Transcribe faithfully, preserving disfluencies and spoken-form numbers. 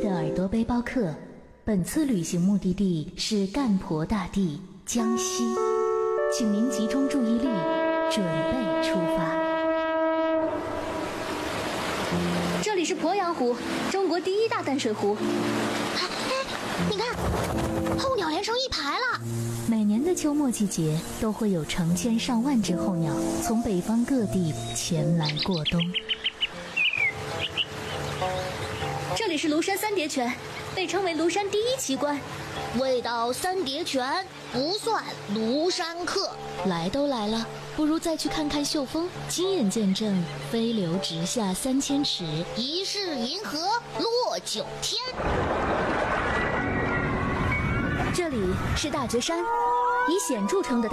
的耳朵背包客，本次旅行目的地是干婆大地江西，请您集中注意力，准备出发。 这里是鄱阳湖，中国第一大淡水湖。 哎哎，你看，候鸟连成一排了。 每年的秋末季节，都会有成千上万只候鸟从北方各地前来过冬。 这里是庐山三叠泉，被称为庐山第一奇观。 未到三叠泉，不算庐山客。 来都来了，不如再去看看秀峰，亲眼见证飞流直下三千尺， 疑是银河落九天。 这里是大觉山，以险著称的